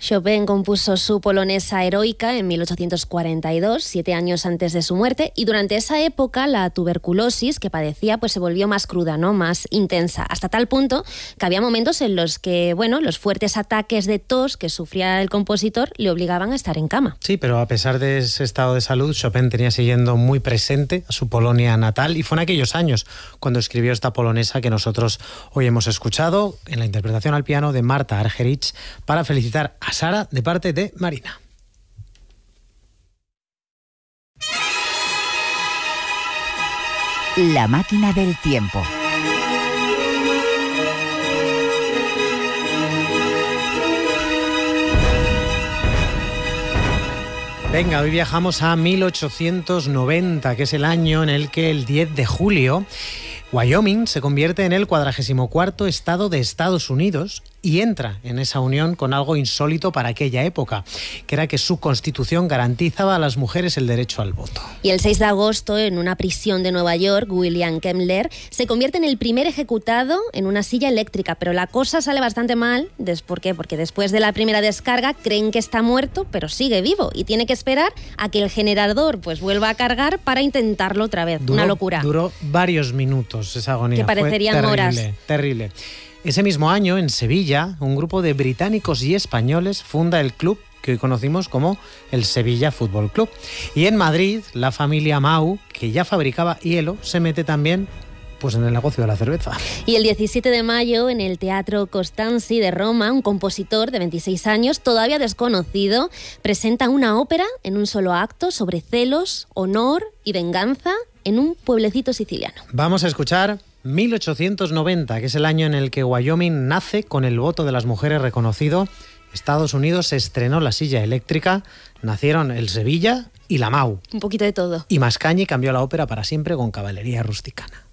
Chopin compuso su polonesa heroica en 1842, 7 años antes de su muerte, y durante esa época la tuberculosis que padecía pues se volvió más cruda, ¿no? Más intensa, hasta tal punto que había momentos en los que, los fuertes ataques de tos que sufría el compositor le obligaban a estar en cama. Sí, pero a pesar de ese estado de salud, Chopin tenía siguiendo muy presente a su Polonia natal, y fue en aquellos años cuando escribió esta polonesa que nosotros hoy hemos escuchado en la interpretación al piano de Marta Argerich para felicitar a Sara de parte de Marina. La máquina del tiempo. Venga, hoy viajamos a 1890, que es el año en el que el 10 de julio Wyoming se convierte en el 44º estado de Estados Unidos y entra en esa unión con algo insólito para aquella época, que era que su constitución garantizaba a las mujeres el derecho al voto. Y el 6 de agosto, en una prisión de Nueva York, William Kemmler se convierte en el primer ejecutado en una silla eléctrica, pero la cosa sale bastante mal. ¿Por qué? Porque después de la primera descarga creen que está muerto, pero sigue vivo y tiene que esperar a que el generador pues vuelva a cargar para intentarlo otra vez. Una locura. Duró varios minutos esa agonía. Que parecerían horas. Terrible. Ese mismo año, en Sevilla, un grupo de británicos y españoles funda el club que hoy conocimos como el Sevilla Fútbol Club. Y en Madrid, la familia Mau, que ya fabricaba hielo, se mete también pues en el negocio de la cerveza. Y el 17 de mayo, en el Teatro Costanzi de Roma, un compositor de 26 años, todavía desconocido, presenta una ópera en un solo acto sobre celos, honor y venganza en un pueblecito siciliano. Vamos a escuchar 1890, que es el año en el que Wyoming nace con el voto de las mujeres reconocido. Estados Unidos estrenó la silla eléctrica, nacieron el Sevilla y la Mau. Un poquito de todo. Y Mascagni cambió la ópera para siempre con caballería rusticana.